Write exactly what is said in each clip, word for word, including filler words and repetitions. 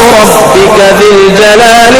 ربك ذي الجلال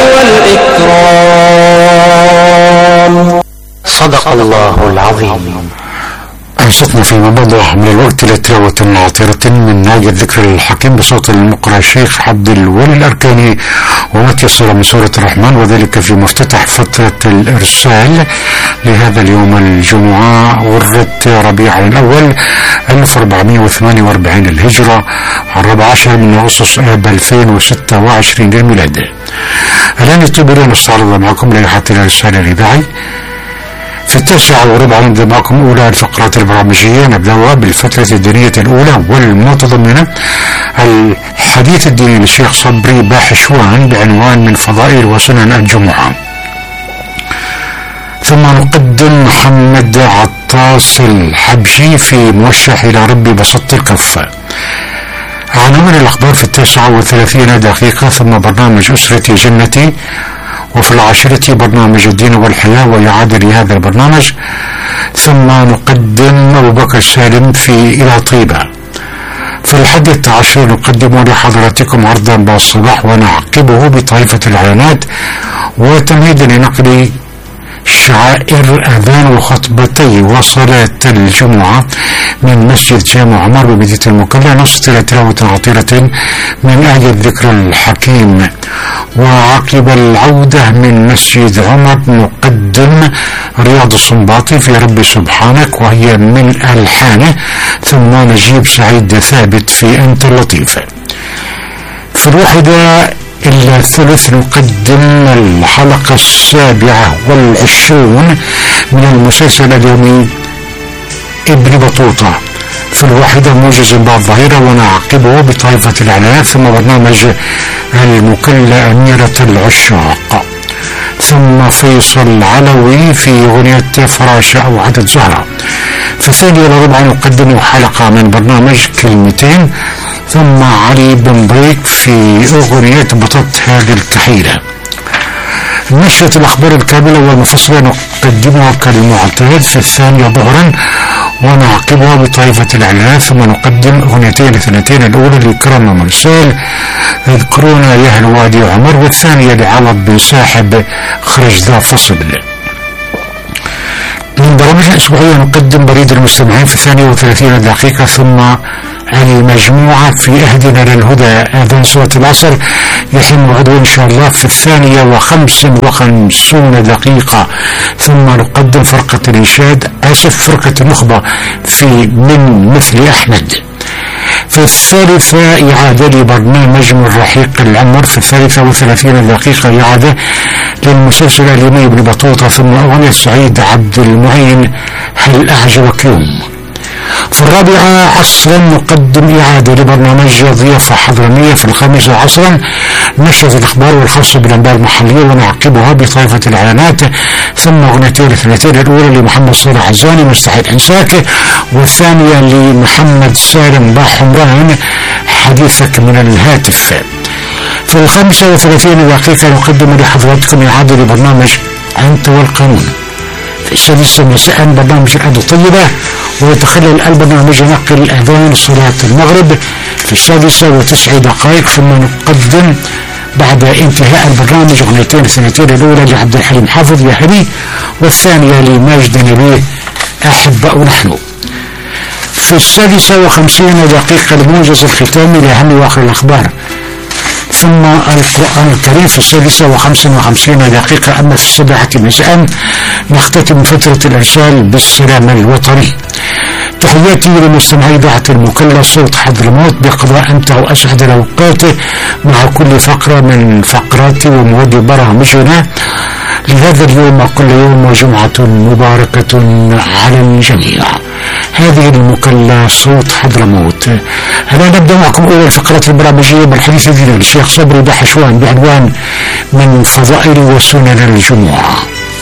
والإكرام. صدق الله العظيم. أنصتنا في مضى من الوقت لتلاوة عطرة من ناجي الذكر الحكيم بصوت المقرأ الشيخ عبد الولي الأركاني وما تيسر من سورة الرحمن، وذلك في مفتتح فترة الإرسال لهذا اليوم الجمعة غرة ربيع الأول ألف وأربعمائة وثمانية وأربعين الهجرة، الرابع عشر من أغسطس آب ألفين وستة وعشرين للميلاد. الآن يطيب نستعرض معكم لائحة الإرسال الإذاعي. في التاسعة وربع نبدأ معكم أولى الفقرات البرامجية، نبدأها بالفترة الدينية الأولى والمتضمنة الحديث الديني للشيخ صبري باحشوان بعنوان من فضائل وسنن الجمعة. ثم نقدم محمد عطاس الحبجي في موشح إلى ربي بسط الكف. عناوين الأخبار في التاسعة وثلاثين دقيقة، ثم برنامج أسرتي جنتي، وفي العاشرة برنامج الدين والحياة وإعادة لهذا البرنامج. ثم نقدم أبو بكر سالم في إلى طيبة. في الحادية عشر نقدم لحضراتكم عرضا بالصباح ونعقبه بطائفة الإعلانات وتمهيدا لنقل شعائر أذان وخطبتي وصلاة الجمعة من مسجد جامع عمر بمدينة المكلا، نصت إلى تلاوة عطيرة من آية الذكر الحكيم. وعقب العودة من مسجد عمر نقدم رياض السنباطي في ربي سبحانك وهي من ألحانه، ثم نجيب سعيد ثابت في أنت اللطيف. في الوحدة إلا الثلث نقدم الحلقة السابعة والعشرون من المسلسل اليومي ابن بطوطة. في الواحدة موجز بعض ظهيرة ونعقبه بطائفة الإعلانات، ثم برنامج المكلا أميرة العشاق، ثم فيصل علوي في أغنية فراشة أو عدد زهرة. في الثانية لربع نقدم حلقة من برنامج كلمتين، ثم علي بن بريك في أغنية بطت هذه الكحيلة. نشرة الأخبار الكاملة والمفصلة نقدمها كالمعتاد في الثانية ظهرا ونعقبها بطائفة الإعلانات، ثم نقدم أغنيتين اثنتين، الأولى لكرم مرسال اذكرونا يا أهل وادي عمر، والثانية لعوض بن ساحب خرج ذا فصل. من برامج الأسبوعية نقدم بريد المستمعين في الثانية وثلاثين دقيقة، ثم المجموعة في أهدنا للهدى آذان سورة العصر يحل غدوة إن شاء الله في الثانية وخمس وخمسون دقيقة، ثم نقدم فرقة الإنشاد آسف فرقة النخبة في من مثل أحمد. في الثالثة إعادة لبرنامج من رحيق العمر، في الثالثة وثلاثين دقيقة إعادة للمسلسل اليومي ابن بطوطة، ثم أغنية سعيد عبد المعين هل أعجبك يوم. في الرابعة عصرا نقدم إعادة لبرنامج ضيافة حضرمية. في الخامسة عصرا نشرة الأخبار والخاصة بالأنباء المحلية ونعقبها بطائفة الإعلانات، ثم أغنيتين الاثنتين، الأولى لمحمد صالح عزاني مستحيل أنساك، والثانية لمحمد سالم باحمران حديثك من الهاتف. في الخامسة وثلاثين دقيقة نقدم لحضراتكم إعادة لبرنامج أنت والقانون. في السادسة مساء برنامج الأرض الطيبة، ويتخلل البرنامج نقل أذان صلاة المغرب في السادسة وتسع دقائق، ثم نقدم بعد انتهاء البرنامج أغنيتين اثنتين، الأولى لعبد الحليم حافظ يا هني، والثانية لماجد نبيه أحباء نحن. في السادسة وخمسين دقيقة الموجز الختامي لأهم وآخر الأخبار، ثم القرآن الكريم في السادسة وخمس وخمسين دقيقة. أما في السابعة مساء نختتم فترة الإرسال بالسلام الوطني. تحياتي لمستمعي إذاعة المكلا صوت حضرموت بقضاء أنت وأسعد الأوقات مع كل فقرة من فقرات ومواد برامجنا لهذا اليوم وكل يوم، وجمعة مباركة على الجميع. هذه المكلا صوت حضرموت. هلا نبدأ معكم أول الفقرات البرامجية بالحديث الديني للشيخ صبري باحشوان بعنوان من فضائل وسنن الجمعة.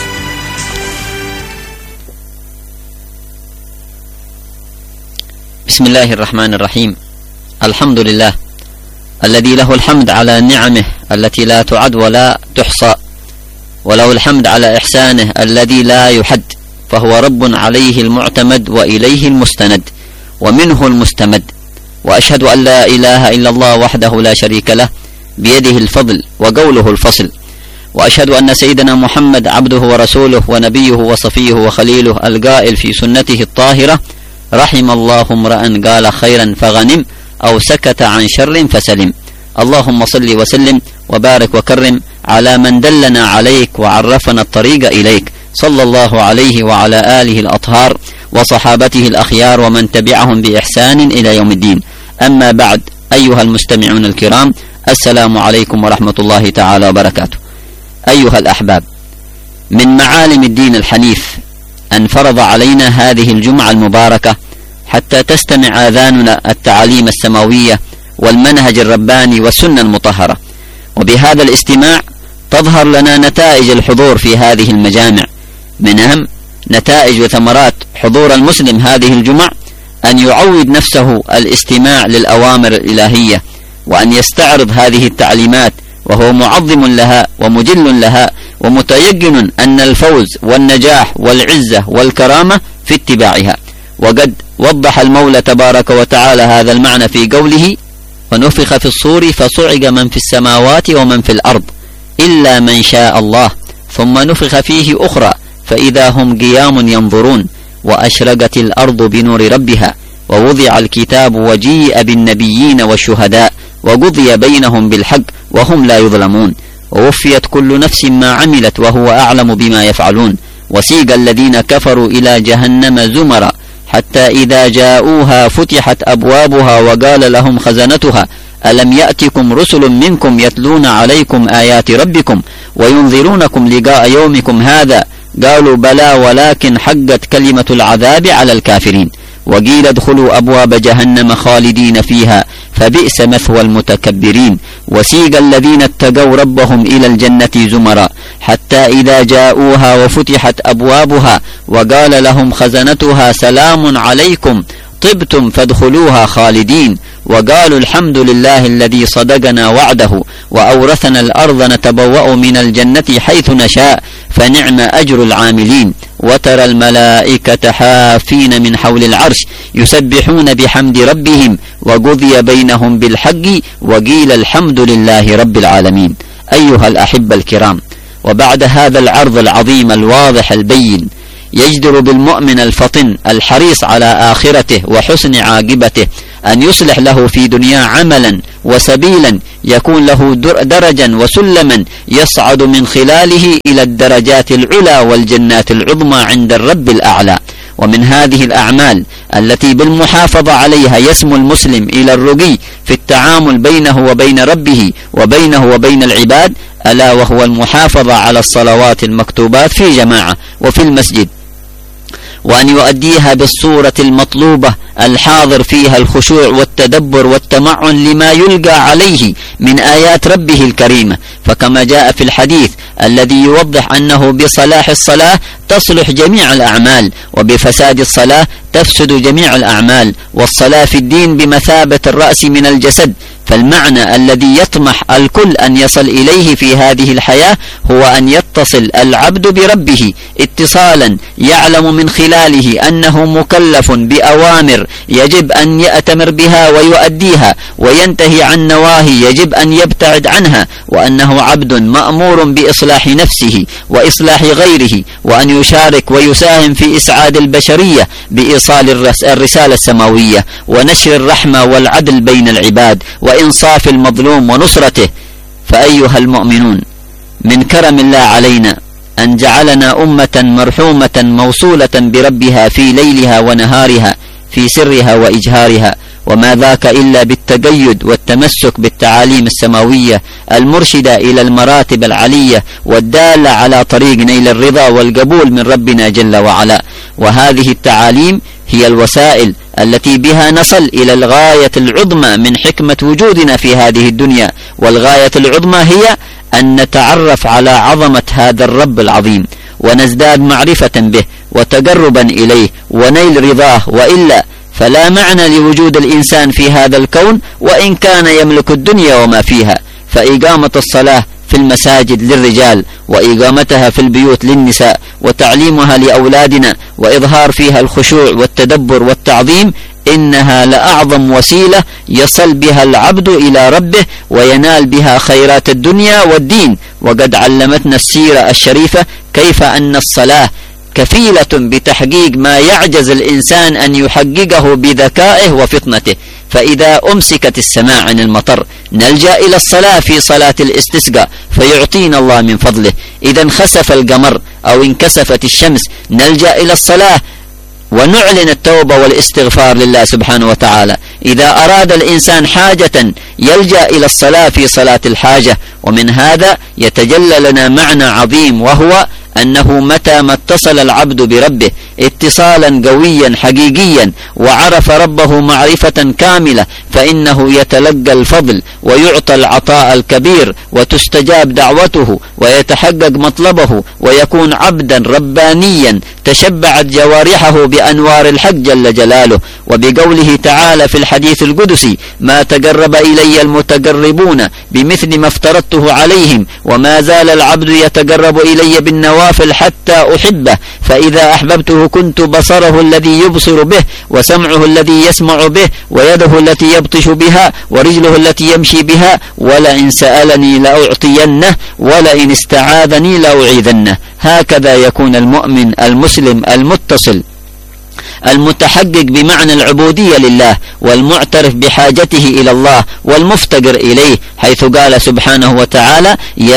بسم الله الرحمن الرحيم. الحمد لله الذي له الحمد على نعمه التي لا تعد ولا تحصى، وله الحمد على إحسانه الذي لا يحد، فهو رب عليه المعتمد وإليه المستند ومنه المستمد. وأشهد أن لا إله إلا الله وحده لا شريك له، بيده الفضل وقوله الفصل، وأشهد أن سيدنا محمد عبده ورسوله ونبيه وصفيه وخليله القائل في سنته الطاهرة: رحم الله امرأ قال خيرا فغنم أو سكت عن شر فسلم. اللهم صل وسلم وبارك وكرم على من دلنا عليك وعرفنا الطريق إليك، صلى الله عليه وعلى آله الأطهار وصحابته الأخيار ومن تبعهم بإحسان إلى يوم الدين. أما بعد، أيها المستمعون الكرام، السلام عليكم ورحمة الله تعالى وبركاته. أيها الأحباب، من معالم الدين الحنيف أن فرض علينا هذه الجمعة المباركة حتى تستمع آذاننا التعاليم السماوية والمنهج الرباني والسنة المطهرة، وبهذا الاستماع تظهر لنا نتائج الحضور في هذه المجامع. من أهم نتائج وثمرات حضور المسلم هذه الجمعة أن يعود نفسه الاستماع للأوامر الإلهية، وأن يستعرض هذه التعليمات وهو معظم لها ومجل لها ومتيقن أن الفوز والنجاح والعزة والكرامة في اتباعها. وقد وضح المولى تبارك وتعالى هذا المعنى في قوله: ونفخ في الصور فصعق من في السماوات ومن في الأرض إلا من شاء الله ثم نفخ فيه أخرى فإذا هم قيام ينظرون وأشرقت الأرض بنور ربها ووضع الكتاب وجيء بالنبيين والشهداء وقضي بينهم بالحق وهم لا يظلمون ووفيت كل نفس ما عملت وهو أعلم بما يفعلون. وسيق الذين كفروا إلى جهنم زمرا حتى إذا جاءوها فتحت أبوابها وقال لهم خزنتها ألم يأتكم رسل منكم يتلون عليكم آيات ربكم وينذرونكم لقاء يومكم هذا قالوا بلى ولكن حقت كلمة العذاب على الكافرين وقيل ادخلوا أبواب جهنم خالدين فيها فبئس مثوى المتكبرين. وسيق الذين اتقوا ربهم إلى الجنة زمرا حتى إذا جاءوها وفتحت أبوابها وقال لهم خزنتها سلام عليكم طبتم فادخلوها خالدين وقالوا الحمد لله الذي صدقنا وعده وأورثنا الأرض نتبوأ من الجنة حيث نشاء فنعم أجر العاملين. وترى الملائكة حافين من حول العرش يسبحون بحمد ربهم وقضي بينهم بالحق وقيل الحمد لله رب العالمين. أيها الأحبة الكرام، وبعد هذا العرض العظيم الواضح البين يجدر بالمؤمن الفطن الحريص على آخرته وحسن عاقبته أن يصلح له في دنيا عملا وسبيلا يكون له درجا وسلما يصعد من خلاله إلى الدرجات العلى والجنات العظمى عند الرب الأعلى. ومن هذه الأعمال التي بالمحافظة عليها يسمو المسلم إلى الرقي في التعامل بينه وبين ربه وبينه وبين العباد ألا وهو المحافظة على الصلوات المكتوبات في جماعة وفي المسجد، وأن يؤديها بالصورة المطلوبة الحاضر فيها الخشوع والتدبر والتمعن لما يلقى عليه من آيات ربه الكريمة. فكما جاء في الحديث الذي يوضح أنه بصلاح الصلاة تصلح جميع الأعمال وبفساد الصلاة تفسد جميع الأعمال، والصلاة في الدين بمثابة الرأس من الجسد. فالمعنى الذي يطمح الكل أن يصل إليه في هذه الحياة هو أن يتصل العبد بربه اتصالا يعلم من خلاله أنه مكلف بأوامر يجب أن يأتمر بها ويؤديها وينتهي عن نواهي يجب أن يبتعد عنها، وأنه عبد مأمور بإصلاح نفسه وإصلاح غيره وأن يشارك ويساهم في إسعاد البشرية بإيصال الرسالة السماوية ونشر الرحمة والعدل بين العباد وإنصاف المظلوم ونصرته. فأيها المؤمنون، من كرم الله علينا أن جعلنا أمة مرحومة موصولة بربها في ليلها ونهارها في سرها وإجهارها، وما ذاك إلا بالتقيد والتمسك بالتعاليم السماوية المرشدة إلى المراتب العلية والدالة على طريق نيل الرضا والقبول من ربنا جل وعلا. وهذه التعاليم هي الوسائل التي بها نصل إلى الغاية العظمى من حكمة وجودنا في هذه الدنيا، والغاية العظمى هي أن نتعرف على عظمة هذا الرب العظيم ونزداد معرفة به وتقربا إليه ونيل رضاه، وإلا فلا معنى لوجود الإنسان في هذا الكون وإن كان يملك الدنيا وما فيها. فإقامة الصلاة في المساجد للرجال وإقامتها في البيوت للنساء وتعليمها لأولادنا وإظهار فيها الخشوع والتدبر والتعظيم إنها لأعظم وسيلة يصل بها العبد إلى ربه وينال بها خيرات الدنيا والدين. وقد علمتنا السيرة الشريفة كيف أن الصلاة كفيلة بتحقيق ما يعجز الإنسان أن يحققه بذكائه وفطنته. فإذا أمسكت السماء عن المطر نلجأ إلى الصلاة في صلاة الاستسقاء فيعطينا الله من فضله. إذا انخسف القمر أو انكسفت الشمس نلجأ إلى الصلاة ونعلن التوبة والاستغفار لله سبحانه وتعالى. إذا أراد الإنسان حاجة يلجأ إلى الصلاة في صلاة الحاجة. ومن هذا يتجلى لنا معنى عظيم، وهو أنه متى ما اتصل العبد بربه اتصالا قويا حقيقيا وعرف ربه معرفة كاملة فإنه يتلقى الفضل ويعطى العطاء الكبير وتستجاب دعوته ويتحقق مطلبه ويكون عبدا ربانيا تشبعت جوارحه بأنوار الحق جل جلاله. وبقوله تعالى في الحديث القدسي: ما تقرب إلي المتقربون بمثل ما افترضته عليهم وما زال العبد يتقرب إلي بالنوافل حتى أحبه فإذا أحببته كنت بصره الذي يبصر به وسمعه الذي يسمع به ويده التي يبطش بها ورجله التي يمشي بها ولئن سألني لأعطينه ولئن استعاذني لأعيذنه. هكذا يكون المؤمن المسلم المتصل المتحقق بمعنى العبودية لله والمعترف بحاجته إلى الله والمفتقر إليه، حيث قال سبحانه وتعالى: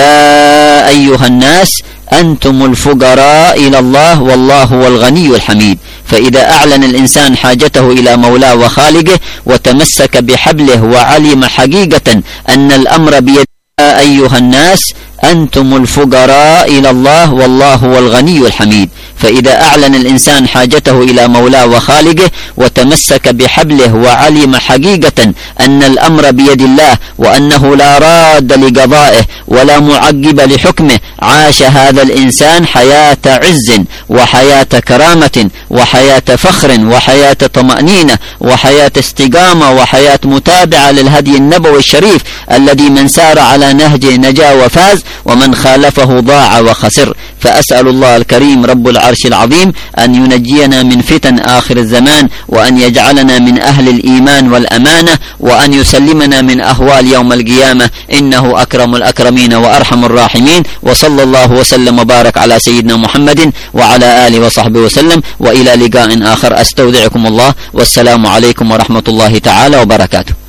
يا أيها الناس أنتم الفقراء إلى الله والله هو الغني الحميد. فإذا أعلن الإنسان حاجته إلى مولاه وخالقه وتمسك بحبله وعلم حقيقة أن الأمر بيد يا أيها الناس أنتم الفقراء إلى الله والله هو الغني الحميد. فإذا أعلن الإنسان حاجته إلى مولاه وخالقه وتمسك بحبله وعلم حقيقة أن الأمر بيد الله وأنه لا راد لقضائه ولا معقب لحكمه، عاش هذا الإنسان حياة عز وحياة كرامة وحياة فخر وحياة طمأنينة وحياة استقامة وحياة متابعة للهدي النبوي الشريف الذي من سار على نهجه نجا وفاز ومن خالفه ضاع وخسر. فأسأل الله الكريم رب العرش العظيم أن ينجينا من فتن آخر الزمان وأن يجعلنا من أهل الإيمان والأمانة وأن يسلمنا من أهوال يوم القيامة، إنه أكرم الأكرمين وأرحم الراحمين. وصلى الله وسلم وبارك على سيدنا محمد وعلى آله وصحبه وسلم، وإلى لقاء آخر أستودعكم الله، والسلام عليكم ورحمة الله تعالى وبركاته.